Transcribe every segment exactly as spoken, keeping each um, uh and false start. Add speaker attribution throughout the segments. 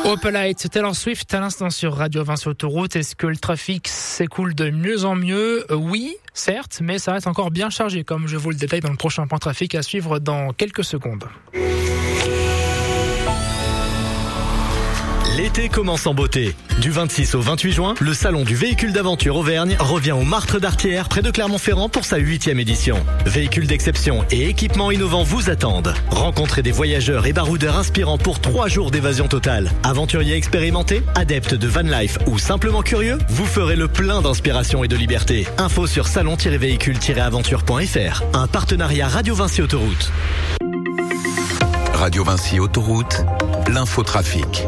Speaker 1: Opel Light, Taylor Swift à l'instant sur Radio Vinci Autoroute. Est-ce que le trafic s'écoule de mieux en mieux ? Oui, certes, mais ça reste encore bien chargé, comme je vous le détaille dans le prochain point trafic à suivre dans quelques secondes.
Speaker 2: L'été commence en beauté. Du vingt-six au vingt-huit juin, le salon du véhicule d'aventure Auvergne revient au Martre d'Artière près de Clermont-Ferrand pour sa huitième édition. Véhicules d'exception et équipements innovants vous attendent. Rencontrez des voyageurs et baroudeurs inspirants pour trois jours d'évasion totale. Aventuriers expérimentés, adeptes de van life ou simplement curieux, vous ferez le plein d'inspiration et de liberté. Info sur salon tiret véhicule tiret aventure point f r. Un partenariat Radio Vinci Autoroute.
Speaker 3: Radio Vinci Autoroute, l'infotrafic.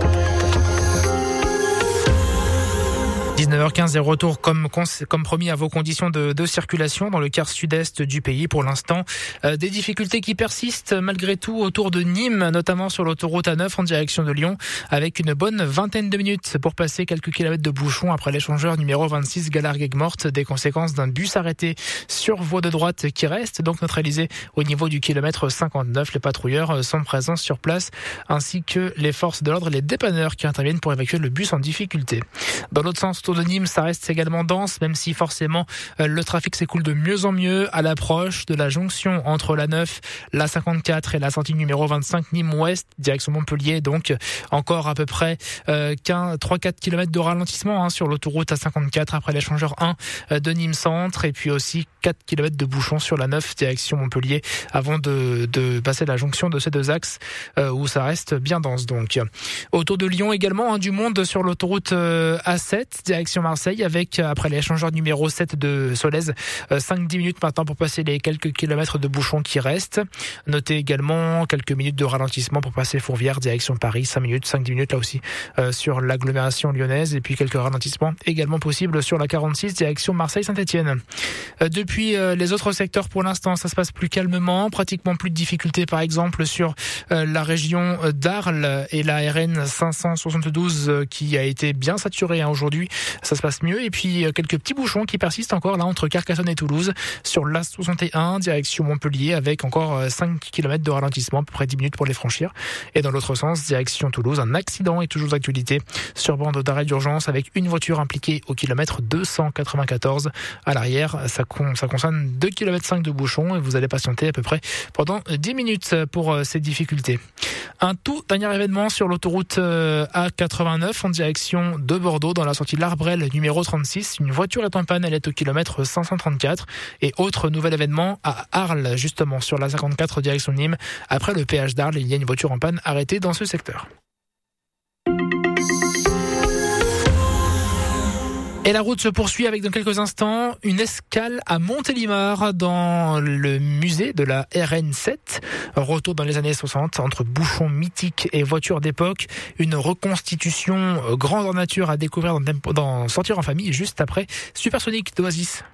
Speaker 1: dix-neuf heures quinze, et retour comme, comme promis à vos conditions de, de circulation dans le quart sud-est du pays. Pour l'instant, euh, des difficultés qui persistent malgré tout autour de Nîmes, notamment sur l'autoroute A neuf en direction de Lyon, avec une bonne vingtaine de minutes pour passer quelques kilomètres de bouchons après l'échangeur numéro vingt-six Galargues-Aigues-Mortes, des conséquences d'un bus arrêté sur voie de droite qui reste donc neutralisé au niveau du kilomètre cinquante-neuf. Les patrouilleurs sont présents sur place, ainsi que les forces de l'ordre et les dépanneurs qui interviennent pour évacuer le bus en difficulté. Dans l'autre sens, de Nîmes, ça reste également dense, même si forcément euh, le trafic s'écoule de mieux en mieux à l'approche de la jonction entre la neuf, la cinquante-quatre et la sortie numéro vingt-cinq Nîmes-Ouest, direction Montpellier. Donc encore à peu près euh, trois à quatre kilomètres de ralentissement hein, sur l'autoroute A cinquante-quatre après l'échangeur un euh, de Nîmes-Centre, et puis aussi quatre kilomètres de bouchons sur la neuf direction Montpellier avant de, de passer la jonction de ces deux axes euh, où ça reste bien dense. Donc autour de Lyon également, hein, du monde sur l'autoroute euh, A sept direction Marseille, avec après l'échangeur numéro sept de Solèze, cinq à dix minutes maintenant pour passer les quelques kilomètres de bouchons qui restent. Notez également quelques minutes de ralentissement pour passer Fourvière direction Paris, cinq minutes, cinq à dix minutes là aussi euh, sur l'agglomération lyonnaise, et puis quelques ralentissements également possibles sur la quarante-six direction Marseille-Saint-Etienne. Euh, depuis euh, les autres secteurs, pour l'instant ça se passe plus calmement, pratiquement plus de difficultés par exemple sur euh, la région d'Arles et la R N cinq cent soixante-douze euh, qui a été bien saturée hein, aujourd'hui. Ça se passe mieux, et puis quelques petits bouchons qui persistent encore là entre Carcassonne et Toulouse sur l'A soixante et un direction Montpellier, avec encore cinq kilomètres de ralentissement, à peu près dix minutes pour les franchir. Et dans l'autre sens, direction Toulouse, un accident est toujours d'actualité sur bande d'arrêt d'urgence avec une voiture impliquée au kilomètre deux cent quatre-vingt-quatorze à l'arrière. Ça, con, ça concerne deux virgule cinq kilomètres de bouchons, et vous allez patienter à peu près pendant dix minutes pour ces difficultés. Un tout dernier événement sur l'autoroute A quatre-vingt-neuf en direction de Bordeaux dans la sortie de l'Arbrel numéro trente-six. Une voiture est en panne, elle est au kilomètre cinq cent trente-quatre. Et autre nouvel événement à Arles, justement sur la cinquante-quatre direction Nîmes. Après le péage d'Arles, il y a une voiture en panne arrêtée dans ce secteur. Et la route se poursuit avec dans quelques instants une escale à Montélimar dans le musée de la R N sept. Retour dans les années soixante entre bouchons mythiques et voitures d'époque. Une reconstitution grandeur nature à découvrir dans, dans Sortir en famille juste après Supersonic d'Oasis.